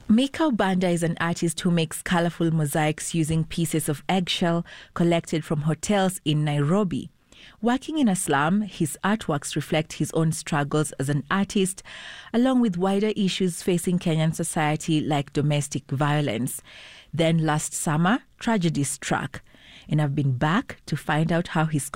Mika Banda is an artist who makes colorful mosaics using pieces of eggshell collected from hotels in Nairobi. Working in a slum, his artworks reflect his own struggles as an artist, along with wider issues facing Kenyan society like domestic violence. Then last summer, tragedy struck, and I've been back to find out how his